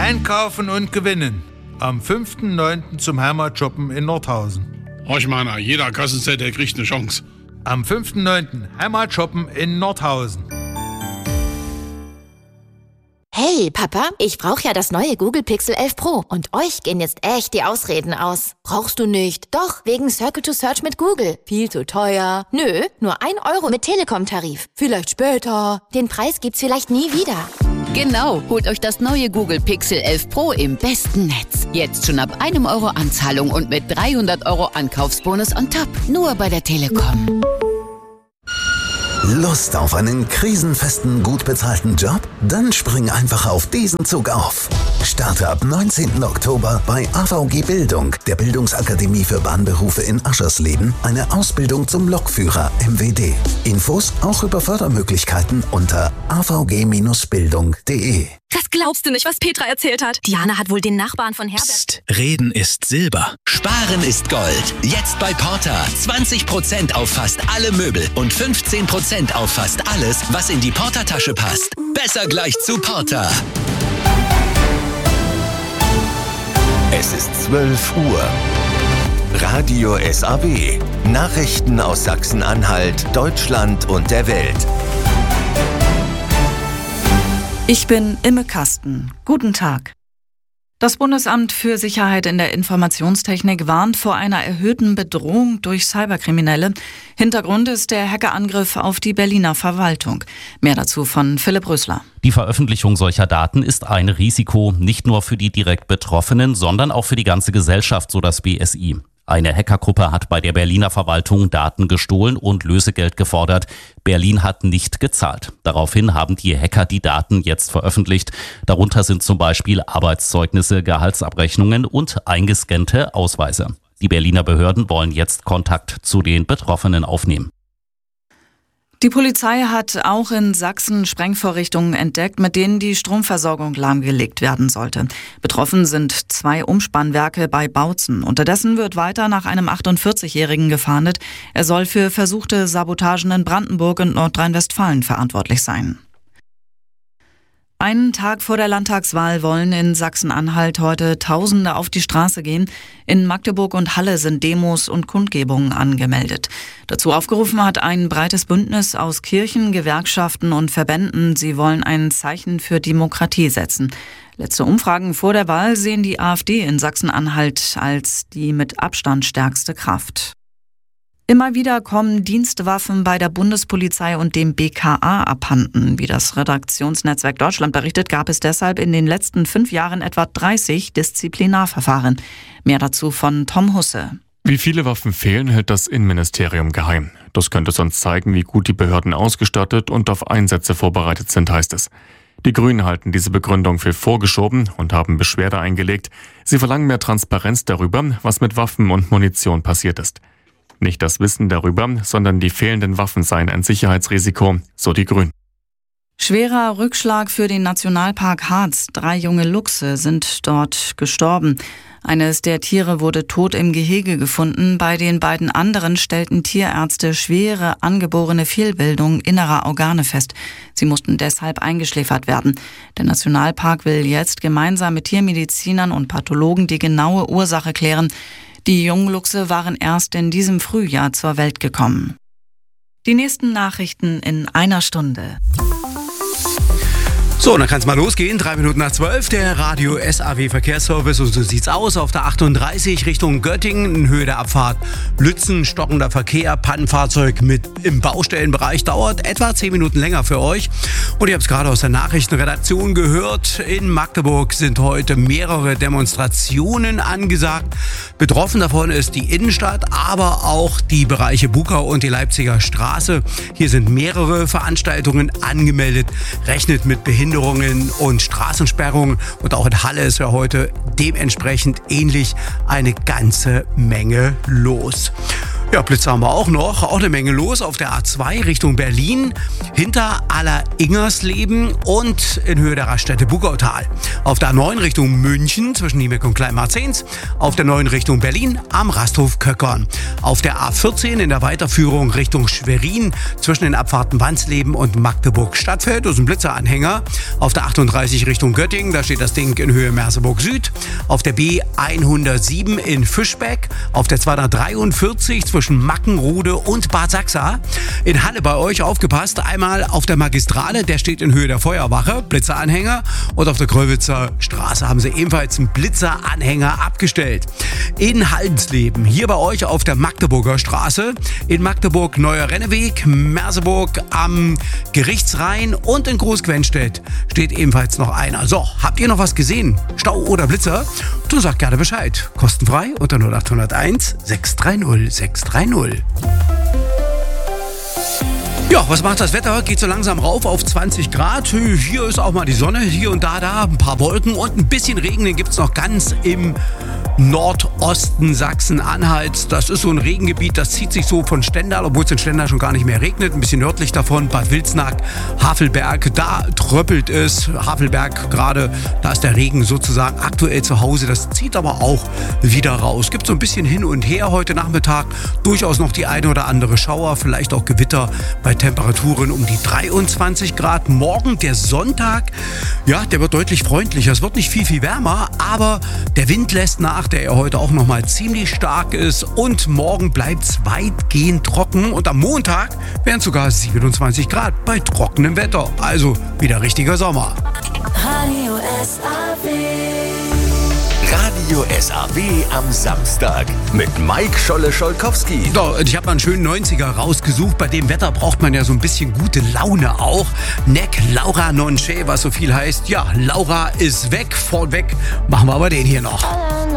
Einkaufen und gewinnen. Am 5.9. zum Heimatshoppen in Nordhausen. Ich meine, jeder Kassenset, der kriegt eine Chance. Am 5.9. Heimatshoppen in Nordhausen. Hey Papa, ich brauche ja das neue Google Pixel 11 Pro und euch gehen jetzt echt die Ausreden aus. Brauchst du nicht? Doch, wegen Circle to Search mit Google. Viel zu teuer. Nö, nur 1 Euro mit Telekom-Tarif. Vielleicht später. Den Preis gibt's vielleicht nie wieder. Genau, holt euch das neue Google Pixel 11 Pro im besten Netz. Jetzt schon ab 1 Euro Anzahlung und mit 300 Euro Ankaufsbonus on top. Nur bei der Telekom. Lust auf einen krisenfesten, gut bezahlten Job? Dann spring einfach auf diesen Zug auf. Starte ab 19. Oktober bei AVG Bildung, der Bildungsakademie für Bahnberufe in Aschersleben, eine Ausbildung zum Lokführer MWD. Infos auch über Fördermöglichkeiten unter avg-bildung.de. Das glaubst du nicht, was Petra erzählt hat. Diana hat wohl den Nachbarn von Herbert... Psst, Reden ist Silber. Sparen ist Gold. Jetzt bei Porter. 20% auf fast alle Möbel und 15% auf fast alles, was in die Porter-Tasche passt. Besser gleich zu Porter. Es ist 12 Uhr. Radio SAW. Nachrichten aus Sachsen-Anhalt, Deutschland und der Welt. Ich bin Imme Kasten. Guten Tag. Das Bundesamt für Sicherheit in der Informationstechnik warnt vor einer erhöhten Bedrohung durch Cyberkriminelle. Hintergrund ist der Hackerangriff auf die Berliner Verwaltung. Mehr dazu von Philipp Rösler. Die Veröffentlichung solcher Daten ist ein Risiko, nicht nur für die direkt Betroffenen, sondern auch für die ganze Gesellschaft, so das BSI. Eine Hackergruppe hat bei der Berliner Verwaltung Daten gestohlen und Lösegeld gefordert. Berlin hat nicht gezahlt. Daraufhin haben die Hacker die Daten jetzt veröffentlicht. Darunter sind zum Beispiel Arbeitszeugnisse, Gehaltsabrechnungen und eingescannte Ausweise. Die Berliner Behörden wollen jetzt Kontakt zu den Betroffenen aufnehmen. Die Polizei hat auch in Sachsen Sprengvorrichtungen entdeckt, mit denen die Stromversorgung lahmgelegt werden sollte. Betroffen sind 2 Umspannwerke bei Bautzen. Unterdessen wird weiter nach einem 48-Jährigen gefahndet. Er soll für versuchte Sabotagen in Brandenburg und Nordrhein-Westfalen verantwortlich sein. Einen Tag vor der Landtagswahl wollen in Sachsen-Anhalt heute Tausende auf die Straße gehen. In Magdeburg und Halle sind Demos und Kundgebungen angemeldet. Dazu aufgerufen hat ein breites Bündnis aus Kirchen, Gewerkschaften und Verbänden. Sie wollen ein Zeichen für Demokratie setzen. Letzte Umfragen vor der Wahl sehen die AfD in Sachsen-Anhalt als die mit Abstand stärkste Kraft. Immer wieder kommen Dienstwaffen bei der Bundespolizei und dem BKA abhanden. Wie das Redaktionsnetzwerk Deutschland berichtet, gab es deshalb in den letzten 5 Jahren etwa 30 Disziplinarverfahren. Mehr dazu von Tom Husse. Wie viele Waffen fehlen, hält das Innenministerium geheim. Das könnte sonst zeigen, wie gut die Behörden ausgestattet und auf Einsätze vorbereitet sind, heißt es. Die Grünen halten diese Begründung für vorgeschoben und haben Beschwerde eingelegt. Sie verlangen mehr Transparenz darüber, was mit Waffen und Munition passiert ist. Nicht das Wissen darüber, sondern die fehlenden Waffen seien ein Sicherheitsrisiko, so die Grünen. Schwerer Rückschlag für den Nationalpark Harz. 3 junge Luchse sind dort gestorben. Eines der Tiere wurde tot im Gehege gefunden. Bei den beiden anderen stellten Tierärzte schwere angeborene Fehlbildung innerer Organe fest. Sie mussten deshalb eingeschläfert werden. Der Nationalpark will jetzt gemeinsam mit Tiermedizinern und Pathologen die genaue Ursache klären. Die jungen Luchse waren erst in diesem Frühjahr zur Welt gekommen. Die nächsten Nachrichten in einer Stunde. So, dann kann es mal losgehen. 3 Minuten nach 12, der Radio SAW Verkehrsservice. Und so sieht's aus auf der 38 Richtung Göttingen in Höhe der Abfahrt Lützen. Stockender Verkehr, Pannenfahrzeug mit im Baustellenbereich dauert etwa 10 Minuten länger für euch. Und ihr habt es gerade aus der Nachrichtenredaktion gehört. In Magdeburg sind heute mehrere Demonstrationen angesagt. Betroffen davon ist die Innenstadt, aber auch die Bereiche Bukau und die Leipziger Straße. Hier sind mehrere Veranstaltungen angemeldet. Rechnet mit Behinderungen und Straßensperrungen. Und auch in Halle ist ja heute dementsprechend ähnlich eine ganze Menge los. Ja, Blitze haben wir auch noch. Auch eine Menge los auf der A2 Richtung Berlin, hinter Aller-Ingersleben und in Höhe der Raststätte Bugautal. Auf der A9 Richtung München zwischen Niemek und Kleinmarzens. Auf der 9 Richtung Berlin am Rasthof Köckern. Auf der A14 in der Weiterführung Richtung Schwerin zwischen den Abfahrten Wansleben und Magdeburg-Stadtfeld. Das ist ein Blitzeranhänger. Auf der 38 Richtung Göttingen, da steht das Ding in Höhe Merseburg Süd. Auf der B107 in Fischbeck. Auf der 243 zwischen Mackenrode und Bad Sachsa. In Halle bei euch aufgepasst. Einmal auf der Magistrale, der steht in Höhe der Feuerwache, Blitzeranhänger. Und auf der Kröwitzer Straße haben sie ebenfalls einen Blitzeranhänger abgestellt. In Haldensleben, hier bei euch auf der Magdeburger Straße. In Magdeburg Neuer Renneweg, Merseburg am Gerichtsrhein und in Großquenstedt steht ebenfalls noch einer. So, habt ihr noch was gesehen? Stau oder Blitzer? Du sagt gerne Bescheid. Kostenfrei unter 0801 630 630. Ja, was macht das Wetter? Geht so langsam rauf auf 20 Grad. Hier ist auch mal die Sonne, hier und da ein paar Wolken und ein bisschen Regen, den gibt es noch ganz im Nordosten Sachsen-Anhalts. Das ist so ein Regengebiet, das zieht sich so von Stendal, obwohl es in Stendal schon gar nicht mehr regnet. Ein bisschen nördlich davon, Bad Wilsnack, Havelberg, da tröppelt es. Havelberg gerade, da ist der Regen sozusagen aktuell zu Hause. Das zieht aber auch wieder raus. Gibt so ein bisschen hin und her heute Nachmittag. Durchaus noch die eine oder andere Schauer, vielleicht auch Gewitter bei Temperaturen um die 23 Grad. Morgen, der Sonntag, ja, der wird deutlich freundlicher. Es wird nicht viel wärmer, aber der Wind lässt nach, der ja heute auch nochmal ziemlich stark ist. Und morgen bleibt es weitgehend trocken. Und am Montag wären es sogar 27 Grad bei trockenem Wetter. Also wieder richtiger Sommer. Radio SAW. Radio SAW am Samstag mit Mike Scholle-Scholkowski. So, ich habe mal einen schönen 90er rausgesucht. Bei dem Wetter braucht man ja so ein bisschen gute Laune auch. Neck Laura non c'è, was so viel heißt. Ja, Laura ist weg. Vorweg machen wir aber den hier noch.